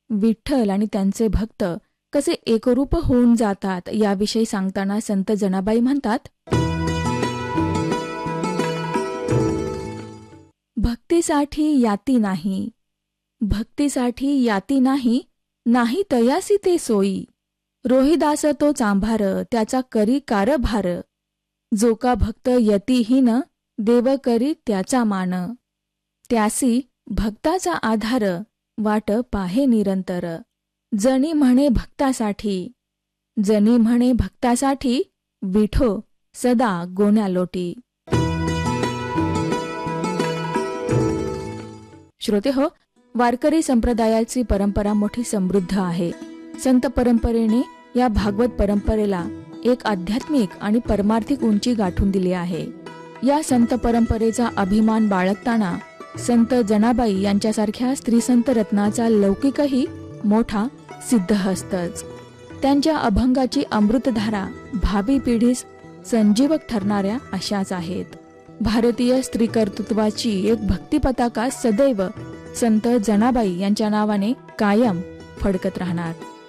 विठ्ठल आणि त्यांचे भक्त कसे एकरूप होऊन जातात याविषयी सांगताना संत जनाबाई म्हणतात, भक्तीसाठी याती नाही, भक्तीसाठी याती नाही, नाही तयासी ते सोयी. रोहिदास तो चांभार, त्याचा करी कारभार. जो का भक्त यतीहीन, देव करी त्याचा मान. त्यासी भक्ताचा आधार, वाट पाहे निरंतर. जणी म्हणे भक्तासाठी, जणी म्हणे भक्तासाठी, विठो सदा गोण्या लोटी. श्रोते हो, वारकरी संप्रदायाची परंपरा मोठी समृद्ध आहे. संत परंपरेने या भागवत परंपरेला एक आध्यात्मिक आणि परमार्थिक उंची गाठून दिली आहे. या संत परंपरेचा अभिमान बाळगताना संत जनाबाई यांच्यासारख्या स्त्रीसंत रत्नाचा लौकिकही मोठा सिद्धहस्तच. त्यांच्या अभंगाची अमृतधारा भावी पिढीस संजीवक ठरणाऱ्या अशाच आहेत. भारतीय स्त्रीकर्तृत्वाची एक भक्तिपताका सदैव संत जनाबाई यांच्या नावाने कायम फडकत राहणार.